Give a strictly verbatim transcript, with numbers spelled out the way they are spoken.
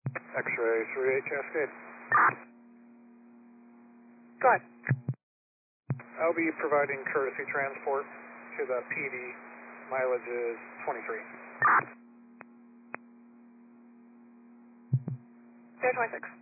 X-ray three eight Cascade. Go ahead. I'll be providing courtesy transport to the P D. Mileage is twenty-three. zero twenty-six.